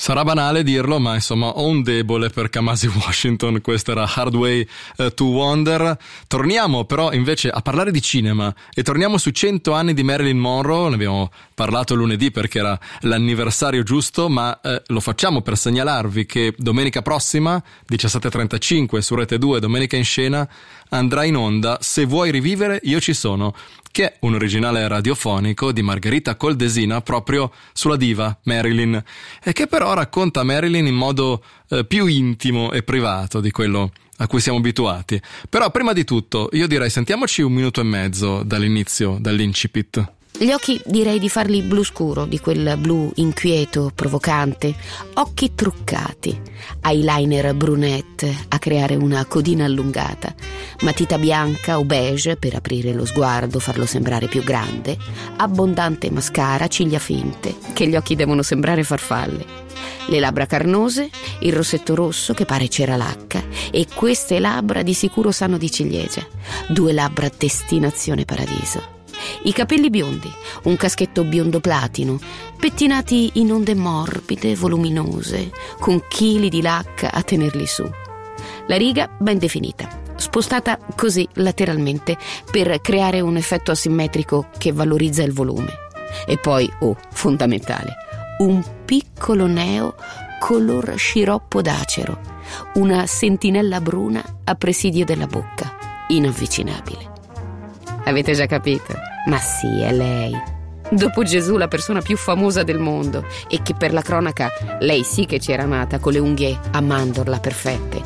Sarà banale dirlo, ma insomma ho un debole per Kamasi Washington. Questa era Hard Way to Wonder. Torniamo però invece a parlare di cinema e torniamo su 100 anni di Marilyn Monroe. Ne abbiamo parlato lunedì perché era l'anniversario giusto, ma lo facciamo per segnalarvi che domenica prossima 17:35 su Rete 2, Domenica in Scena, andrà in onda Se vuoi rivivere io ci sono, che è un originale radiofonico di Margherita Coldesina proprio sulla diva Marilyn, e che però racconta Marilyn in modo più intimo e privato di quello a cui siamo abituati. Però prima di tutto io direi sentiamoci 1 minuto e mezzo dall'inizio, dall'incipit. Gli occhi direi di farli blu scuro, di quel blu inquieto, provocante, occhi truccati, eyeliner brunette a creare una codina allungata, matita bianca o beige per aprire lo sguardo, farlo sembrare più grande, abbondante mascara, ciglia finte, che gli occhi devono sembrare farfalle, le labbra carnose, il rossetto rosso che pare ceralacca e queste labbra di sicuro sanno di ciliegia, 2 labbra destinazione paradiso. I capelli biondi, un caschetto biondo platino, pettinati in onde morbide, voluminose, con chili di lacca a tenerli su. La riga ben definita, spostata così lateralmente per creare un effetto asimmetrico che valorizza il volume. E poi, fondamentale, un piccolo neo color sciroppo d'acero, una sentinella bruna a presidio della bocca, inavvicinabile. Avete già capito? Ma sì, è lei. Dopo Gesù la persona più famosa del mondo, e che per la cronaca lei sì che c'era nata con le unghie a mandorla perfette.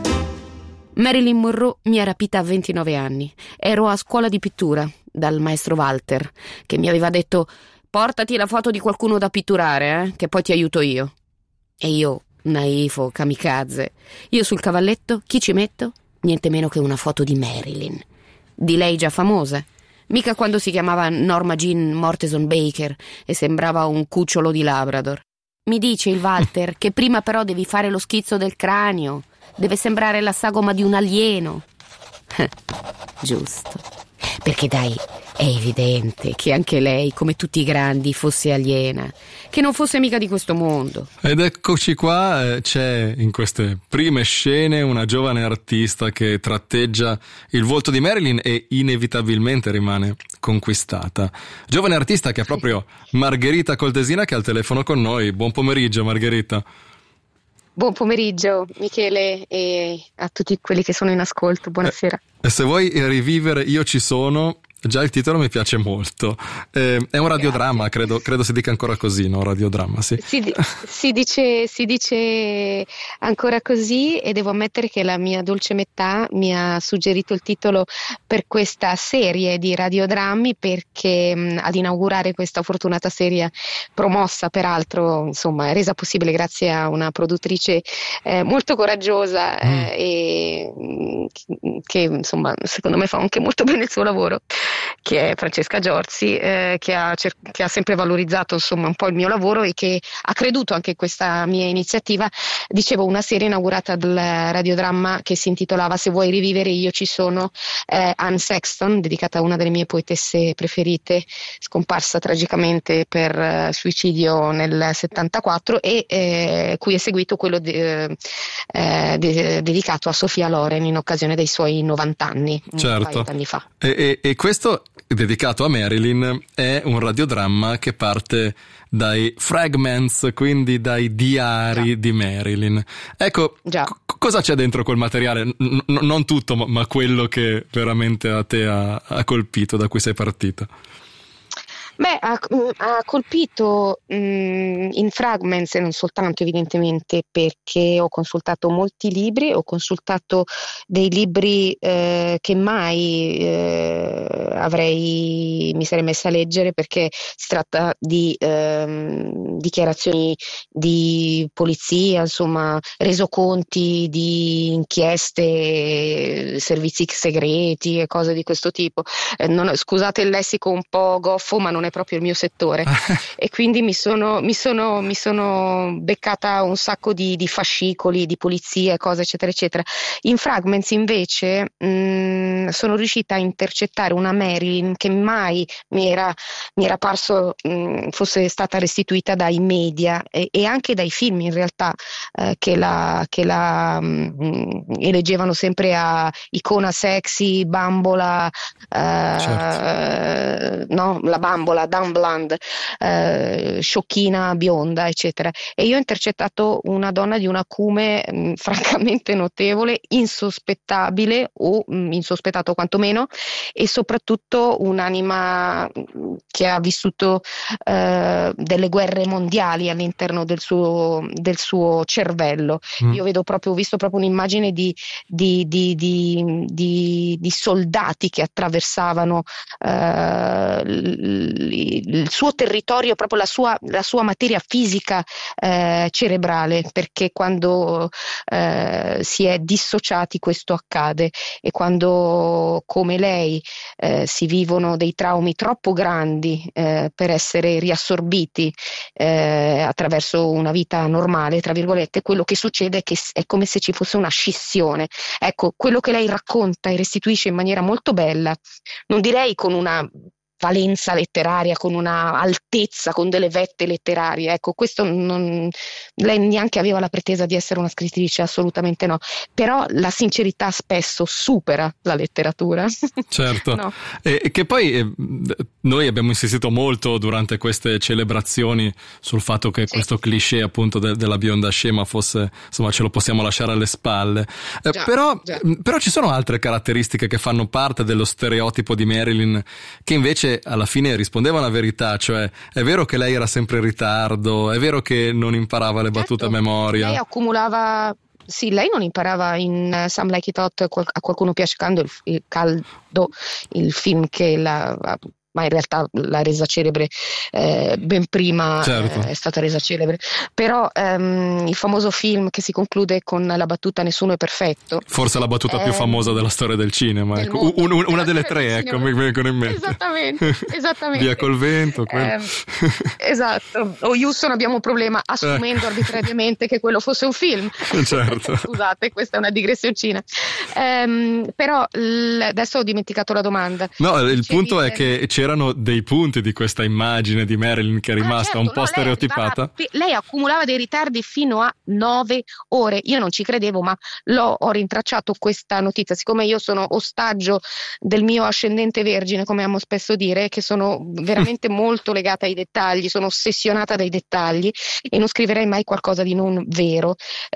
Marilyn Monroe mi ha rapita a 29 anni. Ero a scuola di pittura dal maestro Walter, che mi aveva detto: portati la foto di qualcuno da pitturare, che poi ti aiuto io. E io, naifo, kamikaze, io sul cavalletto, chi ci metto? Niente meno che una foto di Marilyn. Di lei già famosa, mica quando si chiamava Norma Jean Mortenson Baker e sembrava un cucciolo di Labrador. Mi dice il Walter che prima però devi fare lo schizzo del cranio, deve sembrare la sagoma di un alieno. Giusto, perché dai, è evidente che anche lei, come tutti i grandi, fosse aliena, che non fosse mica di questo mondo. Ed eccoci qua, c'è in queste prime scene una giovane artista che tratteggia il volto di Marilyn e inevitabilmente rimane conquistata. Giovane artista che è proprio Margherita Coldesina, che è al telefono con noi. Buon pomeriggio, Margherita. Buon pomeriggio Michele e a tutti quelli che sono in ascolto, buonasera. E se vuoi rivivere io ci sono, già il titolo mi piace molto. È un radiodramma, credo si dica ancora così, no? Radiodramma, sì. Si dice ancora così, e devo ammettere che la mia dolce metà mi ha suggerito il titolo per questa serie di radiodrammi, perché ad inaugurare questa fortunata serie, promossa peraltro, insomma, resa possibile grazie a una produttrice molto coraggiosa e che insomma secondo me fa anche molto bene il suo lavoro, che è Francesca Giorzi, che ha sempre valorizzato insomma un po' il mio lavoro e che ha creduto anche in questa mia iniziativa. Dicevo, una serie inaugurata dal radiodramma che si intitolava Se vuoi rivivere io ci sono, Anne Sexton, dedicata a una delle mie poetesse preferite, scomparsa tragicamente per suicidio nel 74, e cui è seguito quello dedicato a Sofia Loren in occasione dei suoi 90 anni, certo, un paio d'anni fa. E questo dedicato a Marilyn è un radiodramma che parte dai fragments, quindi dai diari di Marilyn. Ecco, cosa c'è dentro quel materiale? Non tutto, ma quello che veramente a te ha colpito, da cui sei partita. Beh, ha colpito in fragments, e non soltanto evidentemente, perché ho consultato molti libri, ho consultato dei libri che mai mi sarei messa a leggere, perché si tratta di dichiarazioni di polizia, insomma, resoconti di inchieste, servizi segreti e cose di questo tipo. Scusate il lessico un po' goffo, ma non è proprio il mio settore e quindi mi sono beccata un sacco di fascicoli di polizia, cose eccetera eccetera. In fragments invece sono riuscita a intercettare una Marilyn che mai mi era parso fosse stata restituita dai media e anche dai film in realtà, che la eleggevano sempre a icona sexy, bambola, Certo. no, la bambola, Dumb Blonde, sciocchina, bionda, eccetera. E io ho intercettato una donna di un acume francamente notevole, insospettabile o insospettato quantomeno, e soprattutto un'anima che ha vissuto delle guerre mondiali all'interno del suo cervello. Io ho visto proprio un'immagine di soldati che attraversavano il suo territorio, proprio la sua materia fisica cerebrale, perché quando si è dissociati questo accade, e quando come lei si vivono dei traumi troppo grandi per essere riassorbiti attraverso una vita normale, tra virgolette, quello che succede è che è come se ci fosse una scissione. Ecco, quello che lei racconta e restituisce in maniera molto bella, non direi con una valenza letteraria, con una altezza, con delle vette letterarie, ecco, questo lei neanche aveva la pretesa di essere una scrittrice, assolutamente no, però la sincerità spesso supera la letteratura. Certo, no? E che poi noi abbiamo insistito molto durante queste celebrazioni sul fatto che questo cliché appunto della bionda scema fosse, insomma, ce lo possiamo lasciare alle spalle. Però ci sono altre caratteristiche che fanno parte dello stereotipo di Marilyn che invece alla fine rispondeva alla verità, cioè è vero che lei era sempre in ritardo, è vero che non imparava le battute a memoria. Lei accumulava. Sì, lei non imparava in Some Like It Hot, a qualcuno piace caldo, il film che ma in realtà l'ha resa celebre ben prima, certo. È stata resa celebre, però il famoso film che si conclude con la battuta Nessuno è perfetto, forse la battuta più famosa della storia del cinema, ecco. Una delle tre, ecco, mi vengono in mente. Esattamente. Via col vento, esatto, o Houston abbiamo un problema, assumendo arbitrariamente che quello fosse un film. Certo. Scusate, questa è una digressioncina, però adesso ho dimenticato la domanda. No, il punto è che c'erano dei punti di questa immagine di Marilyn che è rimasta un po' stereotipata. Lei accumulava dei ritardi fino a 9 ore. Io non ci credevo, ma ho rintracciato questa notizia. Siccome io sono ostaggio del mio ascendente vergine, come amo spesso dire, che sono veramente molto legata ai dettagli, sono ossessionata dai dettagli e non scriverei mai qualcosa di non vero.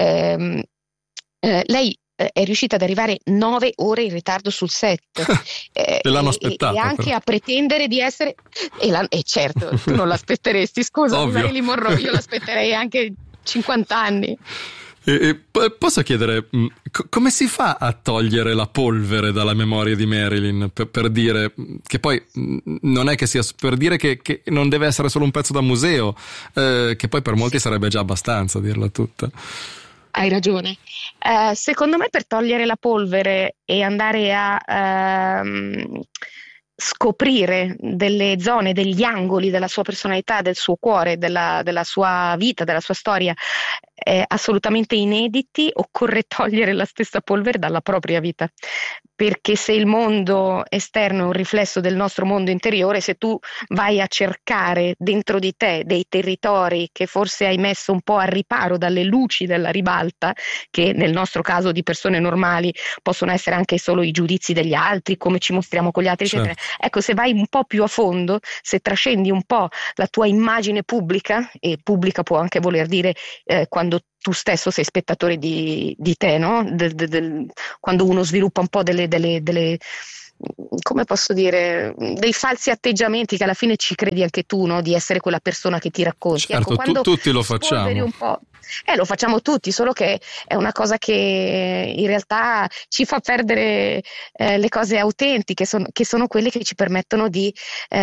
Lei è riuscita ad arrivare 9 ore in ritardo sul set e l'hanno aspettata e anche però. A pretendere di essere e certo, tu non l'aspetteresti, scusa, Marilyn Monroe, io l'aspetterei anche 50 anni. E posso chiedere come si fa a togliere la polvere dalla memoria di Marilyn, per dire che poi non è che sia, per dire che non deve essere solo un pezzo da museo, che poi per molti sarebbe già abbastanza a dirla tutta. Hai ragione. Secondo me, per togliere la polvere e andare a scoprire delle zone, degli angoli della sua personalità, del suo cuore, della sua vita, della sua storia assolutamente inediti, occorre togliere la stessa polvere dalla propria vita, perché se il mondo esterno è un riflesso del nostro mondo interiore, se tu vai a cercare dentro di te dei territori che forse hai messo un po' al riparo dalle luci della ribalta, che nel nostro caso di persone normali possono essere anche solo i giudizi degli altri, come ci mostriamo con gli altri, certo. eccetera. Ecco, se vai un po' più a fondo, se trascendi un po' la tua immagine pubblica, e pubblica può anche voler dire quando tu stesso sei spettatore di te, no? Quando uno sviluppa un po' delle come posso dire, dei falsi atteggiamenti che alla fine ci credi anche tu, no? Di essere quella persona che ti racconti. Certo, ecco, tutti lo facciamo. Un po', lo facciamo tutti, solo che è una cosa che in realtà ci fa perdere le cose autentiche, che sono quelle che ci permettono di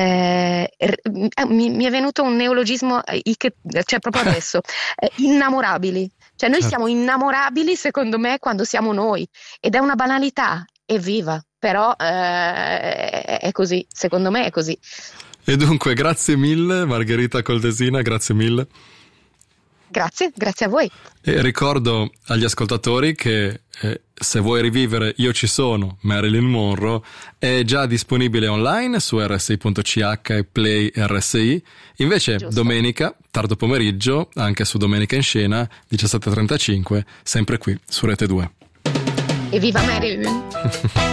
mi è venuto un neologismo cioè proprio adesso, innamorabili. Cioè noi siamo innamorabili, secondo me, quando siamo noi, ed è una banalità, evviva, però è così, secondo me è così. E dunque grazie mille Margherita Coldesina, grazie mille. Grazie a voi. E ricordo agli ascoltatori che se vuoi rivivere Io ci sono, Marilyn Monroe, è già disponibile online su rsi.ch e Play RSI. Invece Giusto. domenica, tardo pomeriggio, anche su Domenica in Scena, 17:35, sempre qui su Rete 2. E viva Marilyn!